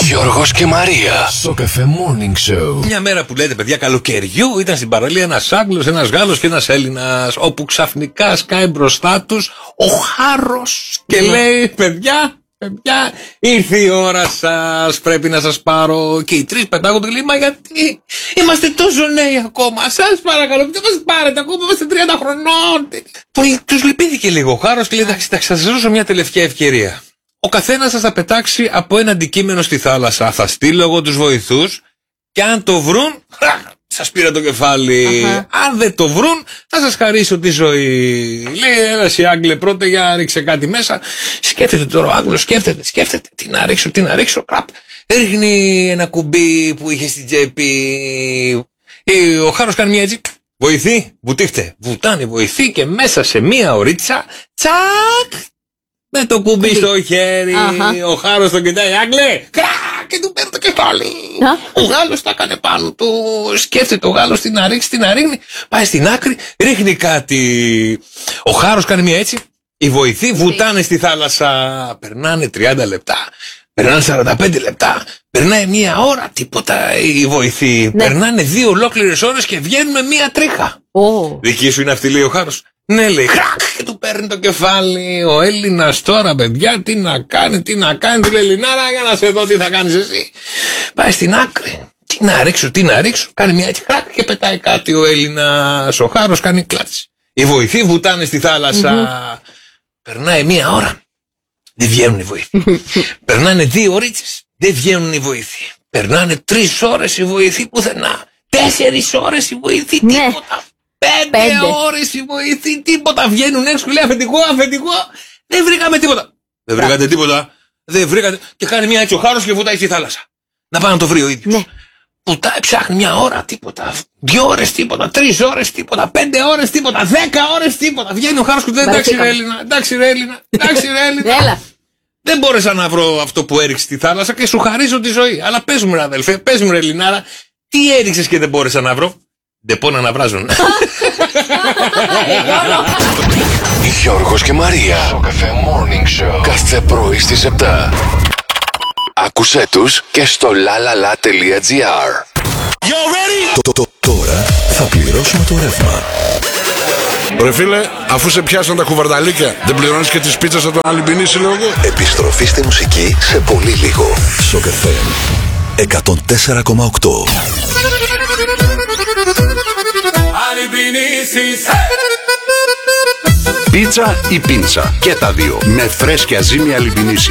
Γιώργος και Μαρία. Στο Cafe Morning Show. Μια μέρα που λέτε, παιδιά, καλοκαιριού, ήταν στην παραλία ένας Άγγλος, ένας Γάλλος και ένας Έλληνας. Όπου ξαφνικά σκάει μπροστά τους ο Χάρος και λέει: παιδιά, ήρθε η ώρα σας, πρέπει να σας πάρω. Και οι τρεις πετάγονται και λέει: μα γιατί είμαστε τόσο νέοι ακόμα, σας παρακαλώ, δεν μας πάρετε ακόμα, είμαστε 30 χρονών. Τους λυπήθηκε λίγο ο Χάρος και λέει: εντάξει, θα σας δώσω μια τελευταία ευκαιρία. Ο καθένας σας θα πετάξει από ένα αντικείμενο στη θάλασσα. Θα στείλω εγώ τους βοηθούς και αν το βρουν, σας πήρα το κεφάλι. Αν δεν το βρουν, θα σας χαρίσω τη ζωή. Λέει: έλα εσύ Άγγλε, πρώτα για ρίξε κάτι μέσα. Σκέφτεται τώρα ο Άγγλος, σκέφτεται. Τι να ρίξω, κραπ. Ρίχνει ένα κουμπί που είχε στην τσέπη. Ο Χάρος κάνει μια έτσι. Βοηθή, βουτήχτε. Βουτάνε βοηθή και μέσα σε μία ωρίτσα, τσακ. Με το κουμπί στο χέρι, ο Χάρος τον κοιτάει, Άγγλε, και του παίρνει το κεφάλι. Ο Γάλλος τα έκανε πάνω του, σκέφτεται ο Γάλλος τι να ρίξει, τι να ρίχνει, πάει στην άκρη, ρίχνει κάτι. Ο Χάρος κάνει μια έτσι, οι βοηθοί βουτάνε στη θάλασσα, περνάνε 30 λεπτά, περνάνε 45 λεπτά, περνάει μια ώρα, τίποτα οι βοηθοί, περνάνε 2 ολόκληρες ώρες και βγαίνουν με μια τρίχα. Δική σου είναι αυτή, λέει ο Χάρος. Ναι, λέει, και του παίρνει το κεφάλι. Ο Έλληνας τώρα, παιδιά, τι να κάνει, του λέει, Ελληνάρα, για να σε δω τι θα κάνεις εσύ. Πάει στην άκρη. Τι να ρίξω, κάνει μια έτσι και πετάει κάτι ο Έλληνας. Ο Χάρος κάνει κλάτσι. Οι βοηθοί βουτάνε στη θάλασσα. Περνάει μια ώρα. Δεν βγαίνουν οι βοηθοί. Περνάνε 2 ωρίτσες. Δεν βγαίνουν οι βοηθοί. Περνάνε 3 ώρες οι βοηθοί πουθενά. 4 ώρες οι βοηθοί, τίποτα. 5 ώρες οι βοηθοί, τίποτα. Βγαίνουν έξω και λέει αφεντικό. Δεν βρήκαμε τίποτα. Δεν βρήκατε τίποτα. Δεν βρήκατε. Και κάνει μια έτσι ο Χάρος και βουτάει στη θάλασσα. Να πάει να το βρει ο ίδιος. Βουτάει, ψάχνει μια ώρα, τίποτα. 2 ώρες, τίποτα. 3 ώρες, τίποτα. 5 ώρες, τίποτα. 10 ώρες, τίποτα. Βγαίνει ο Χάρος και λέει εντάξει ρε Έλληνα. Δεν μπόρεσα να βρω αυτό που έριξε στη θάλασσα και σου χαρίζω τη ζωή. Αλλά πες μου ρε αδελφέ, πες μου ρε Ελληνάρα, τι έριξες και δεν μπόρεσα να βρω. Δεν πόνα να βράζουν. Γιώργος και Μαρία. Στο Cafe Morning Show. Κάθε πρωί στις 7. Άκουσέ τους και στο lalala.gr. Τώρα θα πληρώσουμε το ρεύμα. Ρε φίλε, αφού σε πιάσαν τα κουβαρδαλίκια, δεν πληρώνεις και τις πίτσες από τον αλυμπινίσι, λέω εγώ. Επιστροφή στη μουσική σε πολύ λίγο. Στο Cafe 104,8. Πίτσα ή πίντσα, και τα δύο, με φρέσκια ζύμη αλυμπινίσι.